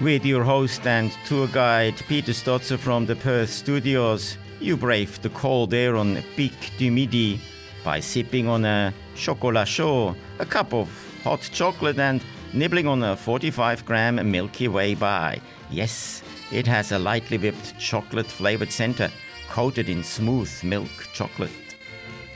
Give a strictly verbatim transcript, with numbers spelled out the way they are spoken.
With your host and tour guide Peter Stotzer from the Perth studios, you brave the cold air on Pic du Midi by sipping on a chocolat chaud, a cup of hot chocolate, and nibbling on a forty-five gram Milky Way bar. Yes, it has a lightly whipped chocolate flavored center coated in smooth milk chocolate.